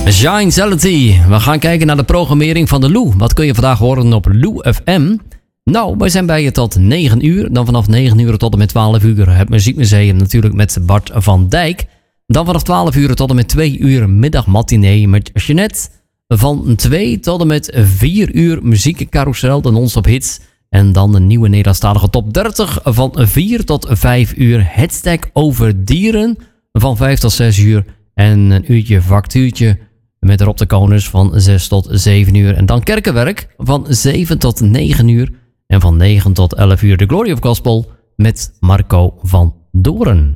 Shinsality. We gaan kijken naar de programmering van de Lou. Wat kun je vandaag horen op Lou FM? Nou, wij zijn bij je tot 9 uur. Dan vanaf 9 uur tot en met 12 uur het Muziekmuseum natuurlijk met Bart van Dijk. Dan vanaf 12 uur tot en met 2 uur middagmatinee met Jeanette. Van 2 tot en met 4 uur muziekcarousel, de non-stop hits. En dan de nieuwe Nederlandstalige top 30 van 4 tot 5 uur. Hashtag over dieren van 5 tot 6 uur. En een uurtje factuurtje met Rob de Koners van 6 tot 7 uur. En dan kerkenwerk van 7 tot 9 uur. En van 9 tot 11 uur de Glory of Gospel met Marco van Doorn.